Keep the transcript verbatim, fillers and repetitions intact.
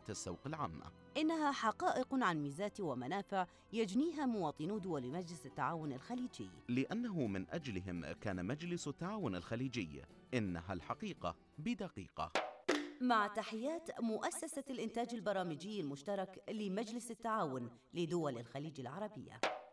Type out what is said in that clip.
السوق العامة. إنها حقائق عن ميزات ومنافع يجنيها مواطنو دول مجلس التعاون الخليجي، لأنه من أجلهم كان مجلس التعاون الخليجي. إنها الحقيقة بدقيقة. مع تحيات مؤسسة الإنتاج البرامجي المشترك لمجلس التعاون لدول الخليج العربية.